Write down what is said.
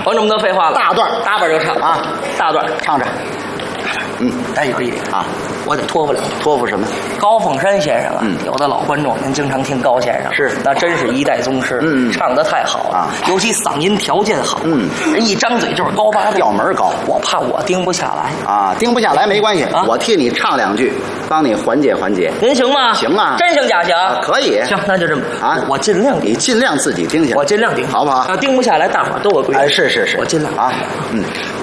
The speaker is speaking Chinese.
甭这么多废话了， 大段打板就唱啊， 大段唱着。 但有一点啊， 我得托付两句。 托付什么？ 高凤山先生啊，有的老观众您经常听高先生， 是那真是一代宗师，唱得太好了啊， 尤其嗓音条件好，人一张嘴就是高八度， 调门高， 我怕我盯不下来啊，盯不下来没关系， 啊， 我替你唱两句，帮你缓解缓解。 您行吗？ 行啊， 真行假行？ 可以。 行，那就这么啊， 我尽量盯， 你尽量自己盯下， 我尽量盯， 好不好？ 要盯不下来，大伙儿都有规矩。 哎，是， 我尽量啊，